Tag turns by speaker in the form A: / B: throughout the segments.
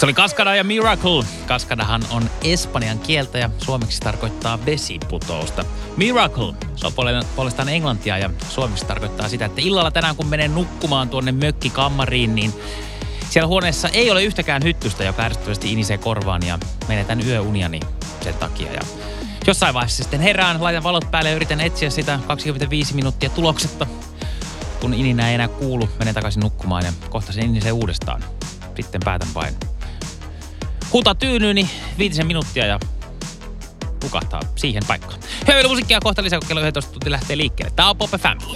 A: Se oli Cascada ja Miracle. Cascadahan on espanjan kieltä ja suomeksi tarkoittaa vesiputousta. Miracle, se on puolestaan englantia ja suomeksi tarkoittaa sitä, että illalla tänään kun menen nukkumaan tuonne mökkikammariin, niin siellä huoneessa ei ole yhtäkään hyttystä, joka ärsyttävästi inisee korvaan ja menetän yöuniani sen takia. Ja jossain vaiheessa sitten herään, laitan valot päälle ja yritän etsiä sitä 25 minuuttia tuloksetta. Kun ininä ei enää kuulu, menen takaisin nukkumaan ja kohta se inisee uudestaan. Sitten päätän vain huutaa tyynyyni 5 minuuttia ja nukahtaa siihen paikkaan. Hyvää musiikkia kohta lisää, kun kello 11 tunti lähtee liikkeelle. Tää on Pop FM.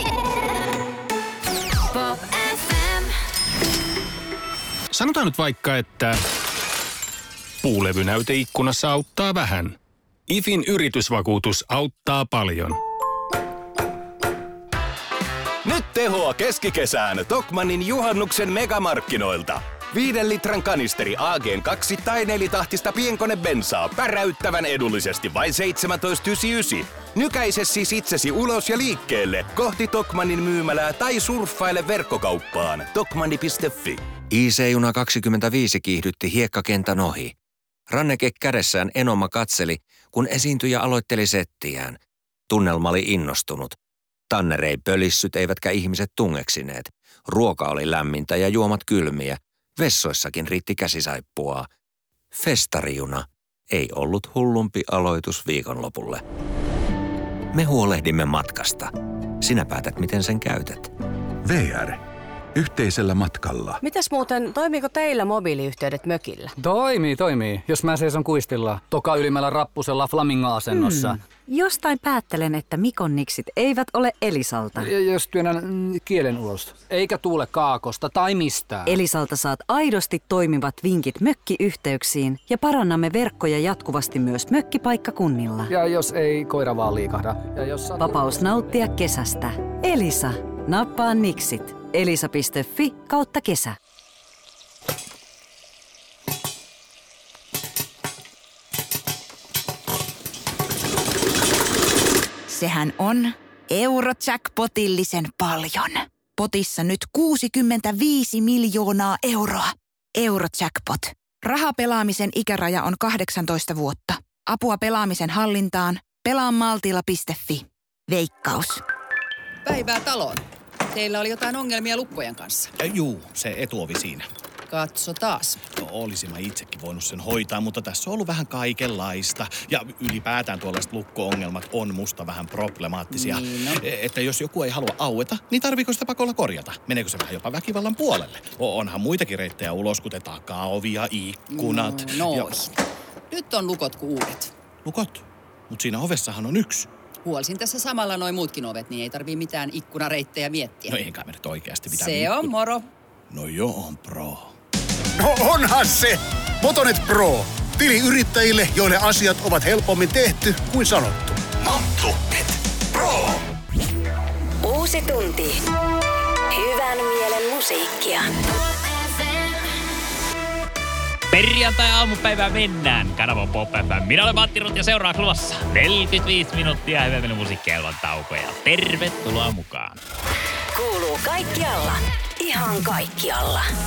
B: Pop FM.
C: Sanotaan nyt vaikka, että puulevynäyte ikkunassa auttaa vähän. IFin yritysvakuutus auttaa paljon.
D: Nyt tehoa keskikesään Tokmannin juhannuksen megamarkkinoilta. 5 litran kanisteri AG2 tai 4-tahtista pienkonebensaa päräyttävän edullisesti vain 17,99. Nykäise siis itsesi ulos ja liikkeelle kohti Tokmannin myymälää tai surffaile verkkokauppaan tokmanni.fi.
E: IC-juna 25 kiihdytti hiekkakentän ohi. Ranneke kädessään Enoma katseli, kun esiintyjä aloitteli settiään. Tunnelma oli innostunut. Tanner ei pölissyt eivätkä ihmiset tungeksineet. Ruoka oli lämmintä ja juomat kylmiä. Vessoissakin riitti käsisaippua. Festarijuna ei ollut hullumpi aloitus viikonlopulle. Me huolehdimme matkasta. Sinä päätät, miten sen käytät.
F: VR. Yhteisellä matkalla.
G: Mitäs muuten, toimiiko teillä mobiiliyhteydet mökillä?
H: Toimii. Jos mä seison kuistilla, toka ylimmällä rappusella flamingo-asennossa.
I: Jostain päättelen, että Mikon niksit eivät ole Elisalta.
H: Jos työnnän kielen ulos. Eikä tuule kaakosta tai mistään.
I: Elisalta saat aidosti toimivat vinkit mökkiyhteyksiin ja parannamme verkkoja jatkuvasti myös mökkipaikkakunnilla.
H: Ja jos ei koira vaan liikahda. Ja jos
I: Vapaus nauttia kesästä. Elisa. Nappaa niksit. Elisa.fi/kesä.
B: Sehän on Eurojackpotillisen paljon. Potissa nyt 65 miljoonaa euroa. Eurojackpot. Rahapelaamisen ikäraja on 18 vuotta. Apua pelaamisen hallintaan. Pelaamaltilla.fi. Veikkaus.
J: Päivää taloon. Teillä oli jotain ongelmia lukkojen kanssa.
K: Juu, se etuovi siinä.
J: Katso taas.
K: No, olisin mä itsekin voinut sen hoitaa, mutta tässä on ollut vähän kaikenlaista. Ja ylipäätään tuollaiset lukko-ongelmat on musta vähän problemaattisia.
J: Niin, no.
K: Että jos joku ei halua aueta, niin tarviiko sitä pakolla korjata? Meneekö se vähän jopa väkivallan puolelle? Onhan muitakin reittejä ulos, kuten takaovi ja ikkunat.
J: Nyt on lukot kuin uudet.
K: Lukot? Mut siinä ovessahan on yksi.
J: Huolsin tässä samalla noin muutkin ovet, niin ei tarvii mitään ikkunareittejä miettiä.
K: No eikä me nyt oikeasti mitään.
J: Se on moro.
K: No joo, on pro.
L: No onhan se! Motonet Pro. Tili yrittäjille, joille asiat ovat helpommin tehty kuin sanottu.
D: Motonet Pro.
B: Uusi tunti. Hyvän mielen musiikkia.
A: Perjantai-aamupäivää mennään. Kanava Pop FM. Minä olen Matti Rut ja seuraa luvassa 45 minuuttia hyvää meidän musiikkia ilman taukoja. Tervetuloa mukaan.
B: Kuuluu kaikkialla. Ihan kaikkialla.